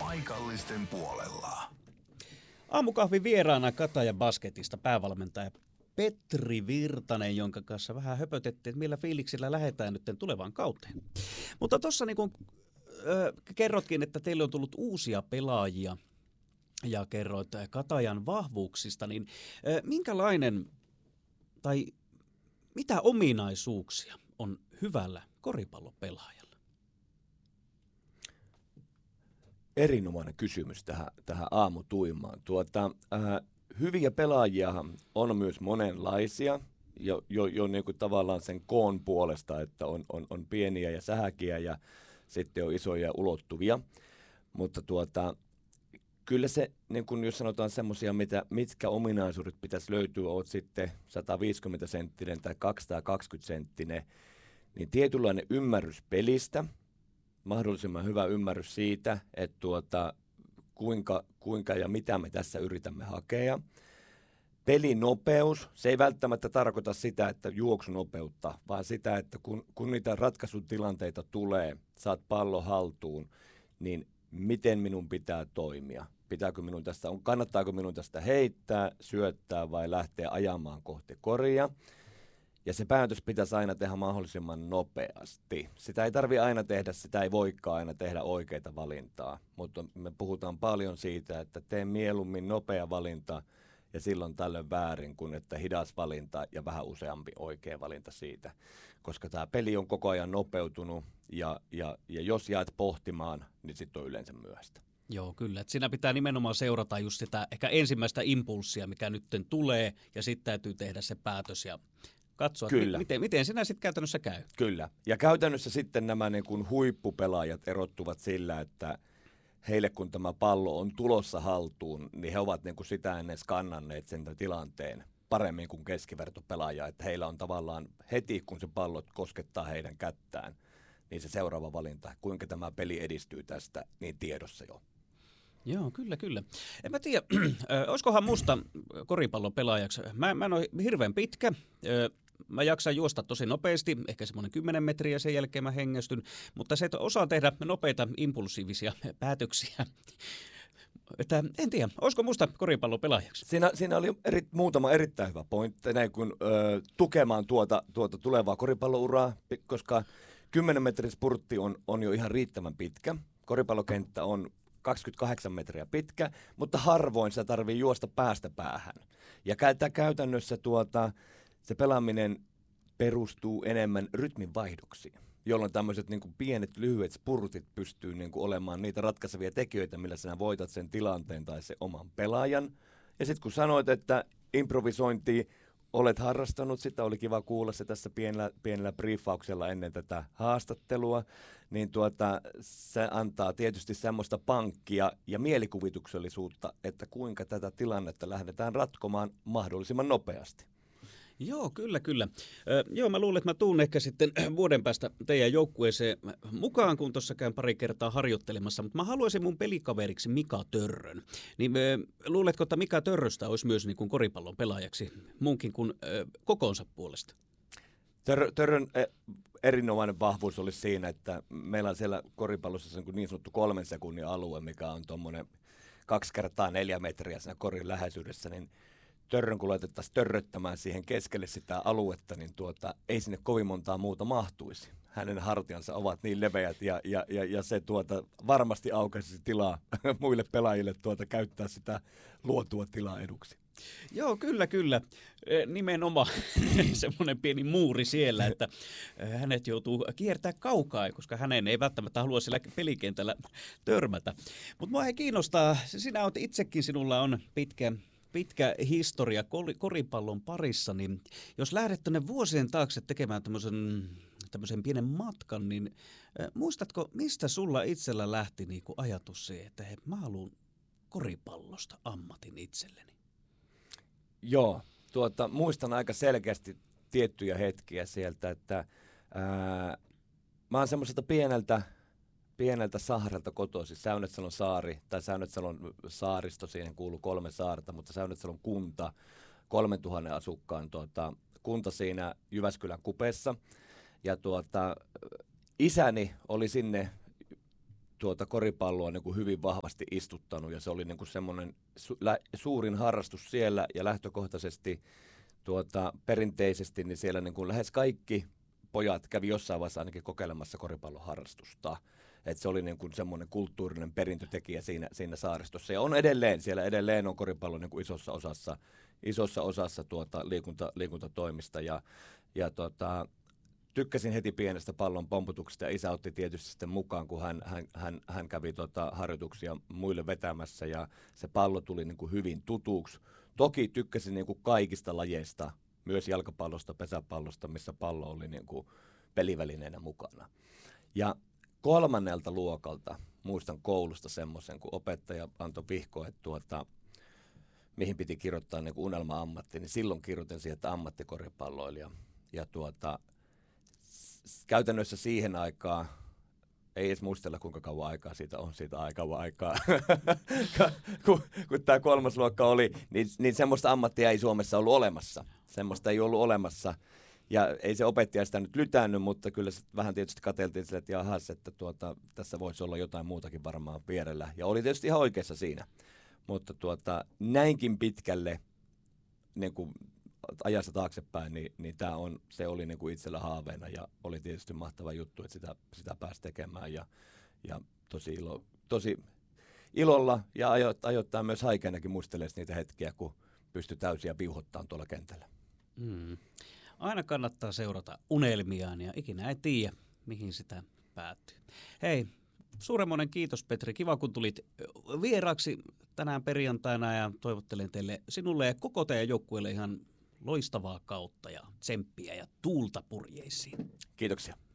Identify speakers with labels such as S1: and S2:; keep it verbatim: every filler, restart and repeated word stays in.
S1: paikallisten puolella.
S2: Aamukahvin vieraana Katajan Basketista päävalmentaja Petri Virtanen, jonka kanssa vähän höpötettiin, että millä fiiliksillä lähdetään nyt tulevaan kauteen. Mutta tuossa niin kuin äh, kerrotkin, että teille on tullut uusia pelaajia ja kerroit Katajan vahvuuksista, niin äh, minkälainen tai mitä ominaisuuksia on hyvällä koripallopelaajalla?
S3: Erinomainen kysymys tähän, tähän aamutuimaan. Tuota, äh, hyviä pelaajia on myös monenlaisia, jo, jo, jo niin kuin tavallaan sen koon puolesta, että on, on, on pieniä ja sähäkiä ja sitten on isoja ja ulottuvia. Mutta tuota, kyllä se, niin kun jos sanotaan semmoisia, mitkä ominaisuudet pitäisi löytyä, olet sitten sata viisikymmentä senttinen tai kaksisataakaksikymmentä senttinen, niin tietynlainen ymmärrys pelistä, mahdollisimman hyvä ymmärrys siitä, että tuota, kuinka, kuinka ja mitä me tässä yritämme hakea. Pelinopeus, se ei välttämättä tarkoita sitä, että juoksunopeutta, vaan sitä, että kun, kun niitä ratkaisutilanteita tulee, saat pallon haltuun, niin miten minun pitää toimia? Pitääkö minun tästä, kannattaako minun tästä heittää, syöttää vai lähteä ajamaan kohti koria? Ja se päätös pitäisi aina tehdä mahdollisimman nopeasti. Sitä ei tarvitse aina tehdä, sitä ei voikaan aina tehdä oikeita valintaa. Mutta me puhutaan paljon siitä, että tee mieluummin nopea valinta ja silloin tällöin väärin, kuin että hidas valinta ja vähän useampi oikea valinta siitä. Koska tämä peli on koko ajan nopeutunut ja, ja, ja jos jäät pohtimaan, niin sitten on yleensä myöhäistä.
S2: Joo, kyllä. Että siinä pitää nimenomaan seurata just sitä ehkä ensimmäistä impulssia, mikä nyt tulee, ja sitten täytyy tehdä se päätös ja katsoa, Kyllä. miten, miten sinä sitten käytännössä käy.
S3: Kyllä. Ja käytännössä sitten nämä niin kuin huippupelaajat erottuvat sillä, että heille kun tämä pallo on tulossa haltuun, niin he ovat niin kuin sitä ennen skannanneet sen tilanteen paremmin kuin keskivertopelaaja, että heillä on tavallaan heti, kun se pallo koskettaa heidän kättään, niin se seuraava valinta, kuinka tämä peli edistyy tästä, niin tiedossa jo.
S2: Joo, kyllä, kyllä. En mä tiedä, olisikohan musta koripallon pelaajaksi. Mä, mä en ole hirveän pitkä. Mä jaksan juosta tosi nopeasti, ehkä semmoinen kymmenen metriä, sen jälkeen mä hengästyn, mutta se, että osaan tehdä nopeita impulsiivisia päätöksiä. Että en tiedä, olisiko musta koripallon pelaajaksi?
S3: Siinä, siinä oli eri, muutama erittäin hyvä pointti, näin kun ö, tukemaan tuota, tuota tulevaa koripallouraa, koska kymmenen metrin spurtti on, on jo ihan riittävän pitkä. Koripallokenttä on kaksikymmentäkahdeksan metriä pitkä, mutta harvoin se tarvii juosta päästä päähän. Ja käytännössä tuota, se pelaaminen perustuu enemmän rytminvaihdoksiin, jolloin tämmöiset niin kuin pienet, lyhyet spurtit pystyy niin kuin olemaan niitä ratkaisevia tekijöitä, millä sinä voitat sen tilanteen tai sen oman pelaajan. Ja sitten kun sanoit, että improvisointi olet harrastanut, sitä oli kiva kuulla se tässä pienellä, pienellä briefauksella ennen tätä haastattelua, niin tuota, se antaa tietysti semmoista pankkia ja mielikuvituksellisuutta, että kuinka tätä tilannetta lähdetään ratkomaan mahdollisimman nopeasti.
S2: Joo, kyllä, kyllä. Ö, joo, mä luulen, että mä tuun ehkä sitten vuoden päästä teidän joukkueeseen mukaan, kun tuossa käyn pari kertaa harjoittelemassa, mutta mä haluaisin mun pelikaveriksi Mika Törrön. Niin ö, luuletko, että Mika Törröstä olisi myös niin kuin koripallon pelaajaksi muunkin kuin ö, kokoonsa puolesta?
S3: Tör, törrön e, erinomainen vahvuus olisi siinä, että meillä on siellä koripallossa niin sanottu kolmen sekunnin alue, mikä on tuommoinen kaksi kertaa neljä metriä siinä korin läheisyydessä, niin Törrön, kun laitettaisiin törröttämään siihen keskelle sitä aluetta, niin tuota, ei sinne kovin montaa muuta mahtuisi. Hänen hartiansa ovat niin leveät ja, ja, ja, ja se tuota, varmasti aukaisi tilaa muille pelaajille tuota, käyttää sitä luotua tilaa eduksi.
S2: Joo, kyllä, kyllä. Nimenomaan semmoinen pieni muuri siellä, että hänet joutuu kiertää kaukaa, koska hänen ei välttämättä halua siellä pelikentällä törmätä. Mutta mua he kiinnostaa, sinä olet itsekin, sinulla on pitkä... pitkä historia koripallon parissa, niin jos lähdet tuonne vuosien taakse tekemään tämmöisen, tämmöisen pienen matkan, niin äh, muistatko, mistä sulla itsellä lähti niinku ajatus se, että hei, mä haluan koripallosta ammatin itselleni?
S3: Joo, tuota, muistan aika selkeästi tiettyjä hetkiä sieltä, että ää, mä oon semmoiselta pieneltä pieneltä saarelta kotoisin, Säynetsalon saari, tai Säynetsalon saaristo, siihen kuuluu kolme saarta, mutta Säynetsalon kunta, kolmentuhannen asukkaan tuota, kunta siinä Jyväskylän kupeessa. Ja tuota, isäni oli sinne tuota koripalloa niin kuin hyvin vahvasti istuttanut ja se oli niin kuin semmoinen su- lä- suurin harrastus siellä ja lähtökohtaisesti tuota, perinteisesti niin siellä niin kuin lähes kaikki pojat kävi jossain vaiheessa ainakin kokeilemassa koripalloharrastusta. Et se oli niin kuin semmoinen kulttuurinen perintötekijä siinä, siinä saaristossa ja on edelleen, siellä edelleen on koripallo niin kuin isossa osassa, isossa osassa tuota liikunta, liikuntatoimista ja, ja tota, tykkäsin heti pienestä pallon pomputuksesta ja isä otti tietysti sitten mukaan, kun hän, hän, hän, hän kävi tota harjoituksia muille vetämässä ja se pallo tuli niin kuin hyvin tutuksi. Toki tykkäsin niin kuin kaikista lajeista, myös jalkapallosta, pesäpallosta, missä pallo oli niin kuin pelivälineenä mukana. Ja kolmannelta luokalta muistan koulusta semmoisen, kun opettaja antoi vihkoa, että tuota, mihin piti kirjoittaa niin kuin unelma-ammatti, niin silloin kirjoitin siihen, että ammattikoripalloilija. Ja tuota, käytännössä siihen aikaan, ei edes muistella kuinka kauan aikaa siitä on, siitä aika kauan aikaa, kun, kun tämä kolmas luokka oli, niin, niin semmoista ammattia ei Suomessa ollut olemassa. Semmoista ei ollut olemassa. Ja ei se opettaja sitä nyt lytännyt, mutta kyllä se vähän tietysti katseltiin sille, että jahas, että tuota, tässä voisi olla jotain muutakin varmaan vierellä. Ja oli tietysti ihan oikeassa siinä. Mutta tuota, näinkin pitkälle niin kuin ajassa taaksepäin, niin, niin tää on, se oli niin kuin itsellä haaveena ja oli tietysti mahtava juttu, että sitä, sitä pääsi tekemään. Ja, ja tosi, ilo, tosi ilolla ja ajo, ajoittain myös haikeanakin muistelee niitä hetkiä, kun pystyi täysiä viuhottaan tuolla kentällä.
S2: Mm. Aina kannattaa seurata unelmiaan ja ikinä ei tiedä, mihin sitä päättyy. Hei, suuremmoinen kiitos Petri. Kiva, kun tulit vieraaksi tänään perjantaina ja toivottelen teille sinulle ja koko teidän joukkueelle ihan loistavaa kautta ja tsemppiä ja tuulta purjeisiin.
S3: Kiitoksia.